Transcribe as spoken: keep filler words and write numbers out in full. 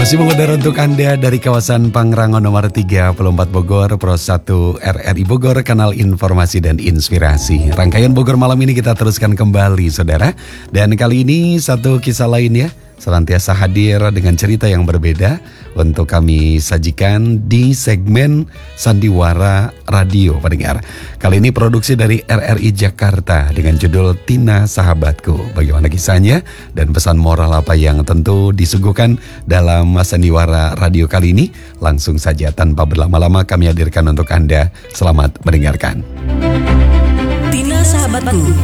Masih mengudara untuk Anda dari kawasan Pangrango nomor tiga puluh empat Bogor, Pro satu R R I Bogor, kanal informasi dan inspirasi. Rangkaian Bogor malam ini kita teruskan kembali, saudara. Dan kali ini satu kisah lain ya, senantiasa hadir dengan cerita yang berbeda untuk kami sajikan di segmen Sandiwara Radio pendengar. Kali ini produksi dari R R I Jakarta dengan judul Tina Sahabatku. Bagaimana kisahnya dan pesan moral apa yang tentu disuguhkan dalam Sandiwara Radio kali ini? Langsung saja tanpa berlama-lama kami hadirkan untuk Anda. Selamat mendengarkan. Tina Sahabatku